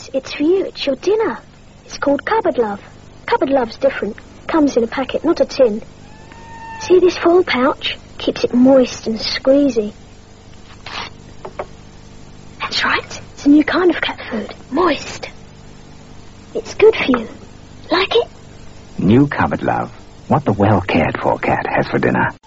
It's for you. It's your dinner. It's called Cupboard Love. Cupboard Love's different. Comes in a packet, not a tin. See this foil pouch? Keeps it moist and squeezy. That's right. It's a new kind of cat food. Moist. It's good for you. Like it? New Cupboard Love. What the well-cared-for cat has for dinner.